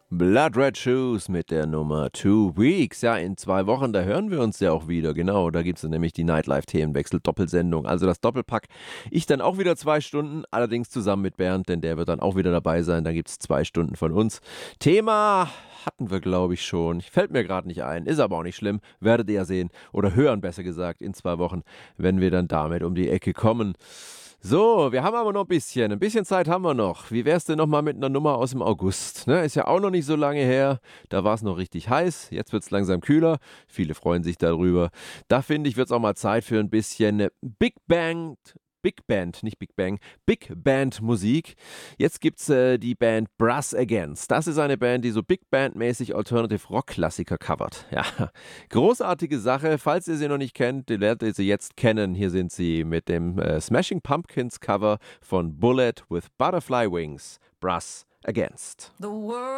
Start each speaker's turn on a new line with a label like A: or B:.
A: Blood Red Shoes mit der Nummer 2 Weeks. Ja, in 2 Wochen, da hören wir uns ja auch wieder. Genau, da gibt es nämlich die Nightlife-Themenwechsel-Doppelsendung. Also das Doppelpack. Ich dann auch wieder 2 Stunden, allerdings zusammen mit Bernd, denn der wird dann auch wieder dabei sein. Da gibt es 2 Stunden von uns. Thema hatten wir, glaube ich, schon. Fällt mir gerade nicht ein. Ist aber auch nicht schlimm. Werdet ihr ja sehen. Oder hören, besser gesagt, in 2 Wochen, wenn wir dann damit um die Ecke kommen. So, wir haben aber noch ein bisschen. Ein bisschen Zeit haben wir noch. Wie wär's denn noch mal mit einer Nummer aus dem August? Ne? Ist ja auch noch nicht so lange her. Da war es noch richtig heiß. Jetzt wird es langsam kühler. Viele freuen sich darüber. Da finde ich, wird es auch mal Zeit für ein bisschen Big Band, nicht Big Bang, Big Band Musik. Jetzt gibt's die Band Brass Against. Das ist eine Band, die so Big Band-mäßig Alternative Rock Klassiker covert. Ja, großartige Sache. Falls ihr sie noch nicht kennt, die lernt ihr sie jetzt kennen. Hier sind sie mit dem Smashing Pumpkins Cover von Bullet with Butterfly Wings. Brass Against.
B: The world